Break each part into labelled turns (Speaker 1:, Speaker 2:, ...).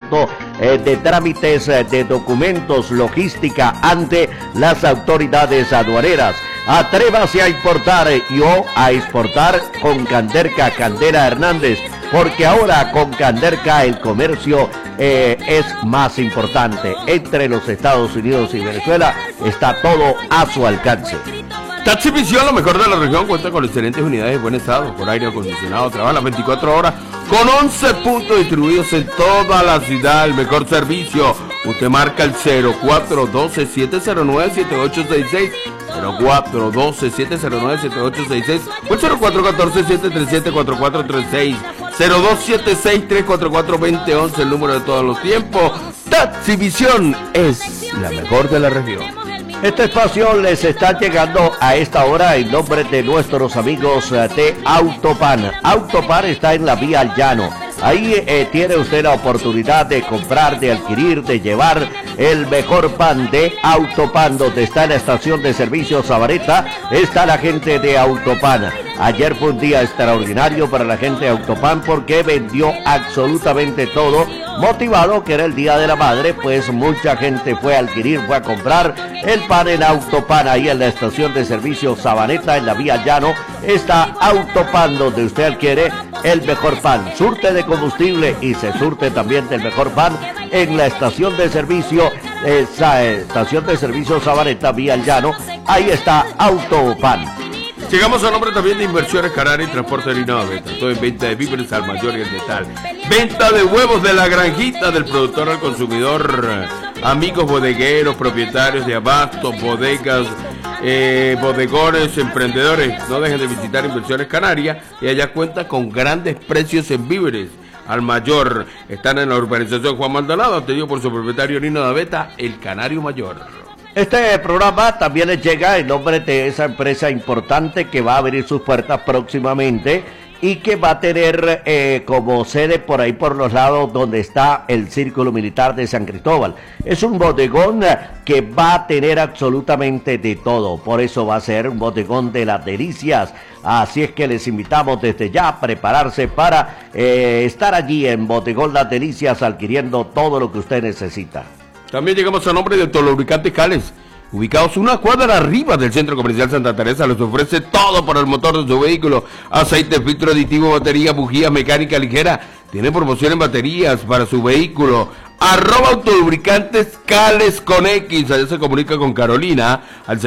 Speaker 1: producto de trámites de documentos, logística ante las autoridades aduaneras. Atrévase a importar o a exportar con Canderca Candela Hernández, porque ahora con Canderca el comercio es más importante. Entre los Estados Unidos y Venezuela está todo a su alcance.
Speaker 2: Taxivisión, lo mejor de la región, cuenta con excelentes unidades de buen estado, con aire acondicionado, trabaja las 24 horas, con 11 puntos distribuidos en toda la ciudad, el mejor servicio. Usted marca el 0412-709-7866, 0412-709-7866, o el 0414-737-4436, 0276-344-2011, el número de todos los tiempos. Taxivisión es la mejor de la región.
Speaker 1: Este espacio les está llegando a esta hora en nombre de nuestros amigos de Autopan. Autopan está en la vía al llano. Ahí tiene usted la oportunidad de comprar, de adquirir, de llevar el mejor pan de Autopan, donde está la estación de servicio Sabareta, está la gente de Autopan. Ayer fue un día extraordinario para la gente de Autopan porque vendió absolutamente todo, motivado que era el Día de la Madre, pues mucha gente fue a adquirir, fue a comprar el pan en Autopan. Ahí en la estación de servicio Sabaneta, en la vía llano, está Autopan, donde usted adquiere el mejor pan. Surte de combustible y se surte también del mejor pan en la estación de servicio Sabaneta, vía llano. Ahí está Autopan.
Speaker 2: Llegamos a nombre también de Inversiones Canaria y Transporte de Harina Beta. Todo en venta de víveres al mayor y al metal. Venta de huevos de la granjita, del productor al consumidor. Amigos bodegueros, propietarios de abastos, bodegas, bodegones, emprendedores. No dejen de visitar Inversiones Canarias y allá cuenta con grandes precios en víveres al mayor. Están en la urbanización Juan Maldonado, atendido por su propietario Nino Daveta, el Canario Mayor.
Speaker 1: Este programa también les llega en nombre de esa empresa importante que va a abrir sus puertas próximamente y que va a tener como sede por ahí por los lados donde está el Círculo Militar de San Cristóbal. Es un bodegón que va a tener absolutamente de todo, por eso va a ser un bodegón de las delicias. Así es que les invitamos desde ya a prepararse para estar allí en Bodegón Las Delicias adquiriendo todo lo que usted necesita.
Speaker 2: También llegamos a nombre de Autolubricantes Cales, ubicados una cuadra arriba del Centro Comercial Santa Teresa. Les ofrece todo para el motor de su vehículo: aceite, filtro aditivo, batería, bujía, mecánica ligera. Tiene promoción en baterías para su vehículo. @Autolubricantes Cales con X. Allá se comunica con Carolina al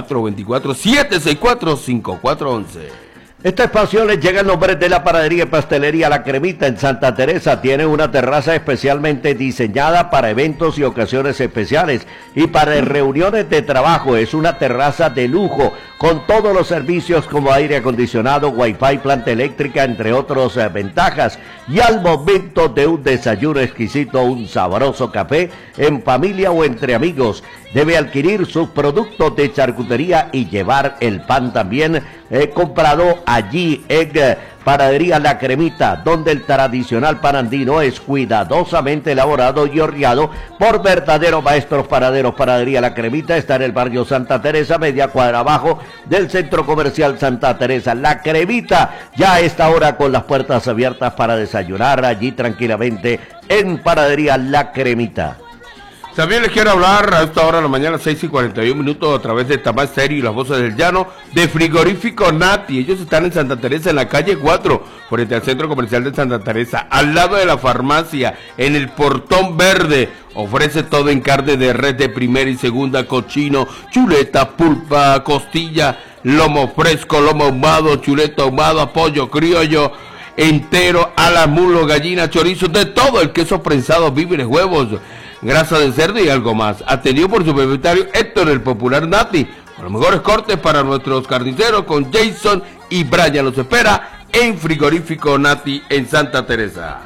Speaker 2: 0424-764-5411.
Speaker 1: Este espacio les llega en nombre de la panadería y pastelería La Cremita en Santa Teresa. Tiene una terraza especialmente diseñada para eventos y ocasiones especiales y para reuniones de trabajo. Es una terraza de lujo con todos los servicios como aire acondicionado, wifi, planta eléctrica, entre otras ventajas. Y al momento de un desayuno exquisito, un sabroso café en familia o entre amigos, debe adquirir sus productos de charcutería y llevar el pan también comprado allí en Panadería La Cremita, donde el tradicional pan andino es cuidadosamente elaborado y horneado por verdaderos maestros panaderos. Panadería La Cremita está en el barrio Santa Teresa, media cuadra abajo del Centro Comercial Santa Teresa. La Cremita ya a esta hora con las puertas abiertas para desayunar allí tranquilamente en Panadería La Cremita.
Speaker 2: También les quiero hablar a esta hora de la mañana, 6:41 a través de Tamás Stereo y las voces del llano, de Frigorífico Nati. Ellos están en Santa Teresa, en la calle 4, frente al Centro Comercial de Santa Teresa, al lado de la farmacia, en el Portón Verde. Ofrece todo en carne de res de primera y segunda, cochino, chuleta, pulpa, costilla, lomo fresco, lomo ahumado, chuleta ahumado, pollo criollo entero, ala, mulo, gallina, chorizo, de todo, el queso prensado, víveres, huevos, grasa de cerdo y algo más. Atendido por su propietario Héctor, el popular Nati, con los mejores cortes para nuestros carniceros, con Jason y Brian. Los espera en Frigorífico Nati en Santa Teresa.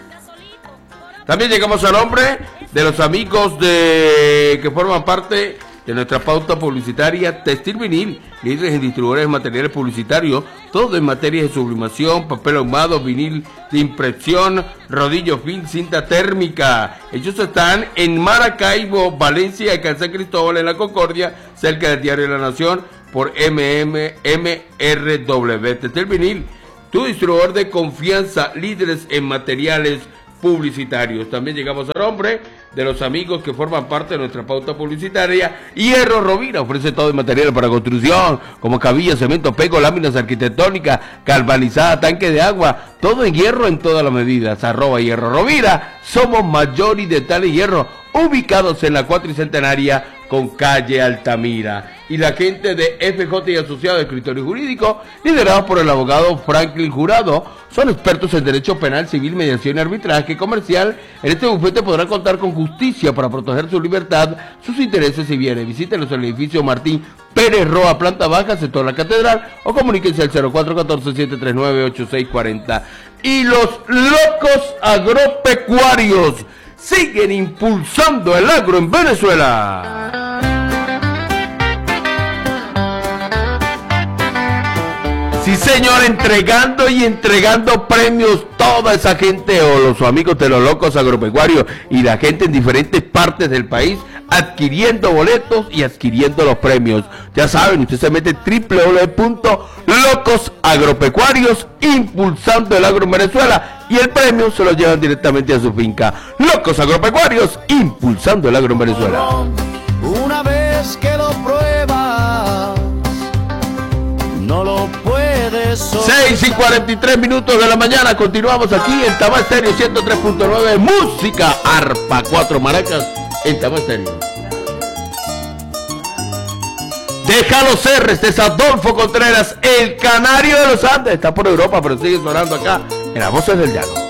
Speaker 2: También llegamos al nombre de los amigos que forman parte de nuestra pauta publicitaria Textil Vinil, líderes en distribuidores de materiales publicitarios, todo en materia de sublimación, papel ahumado, vinil de impresión, rodillo film, cinta térmica. Ellos están en Maracaibo, Valencia y San Cristóbal, en la Concordia, cerca del Diario de la Nación, por MRW. Textil Vinil, tu distribuidor de confianza, líderes en materiales publicitarios. También llegamos al nombre de los amigos que forman parte de nuestra pauta publicitaria. Hierro Rovira ofrece todo el material para construcción, como cabillas, cemento, pego, láminas arquitectónicas, galvanizada, tanque de agua, todo en hierro en todas las medidas. @Hierro Rovira, somos mayoritarios hierro, ubicados en la Cuatricentenaria con calle Altamira. Y la gente de FJ y Asociado de Escritorio Jurídico, liderados por el abogado Franklin Jurado, son expertos en derecho penal, civil, mediación y arbitraje comercial. En este bufete podrán contar con justicia para proteger su libertad, sus intereses y bienes. Visítenos en el edificio Martín Pérez Roa, planta baja, sector La Catedral, o comuníquense al 0414-739-8640. Y los locos agropecuarios siguen impulsando el agro en Venezuela. Sí, señor, entregando y entregando premios, toda esa gente o los amigos de los locos agropecuarios y la gente en diferentes partes del país adquiriendo boletos y adquiriendo los premios. Ya saben, usted se mete www.locosagropecuarios, impulsando el agro en Venezuela, y el premio se lo llevan directamente a su finca. Locos Agropecuarios, impulsando el agro en Venezuela.
Speaker 3: Una vez que lo pruebas, no lo puedes olvidar.
Speaker 2: 6:43 de la mañana, continuamos aquí en Tamá Estéreo 103.9, música, arpa, 4 maracas en Tamá Estéreo. Déjalo ser, este es Adolfo Contreras, el canario de los Andes, está por Europa, pero sigue sonando acá en las voces del llano.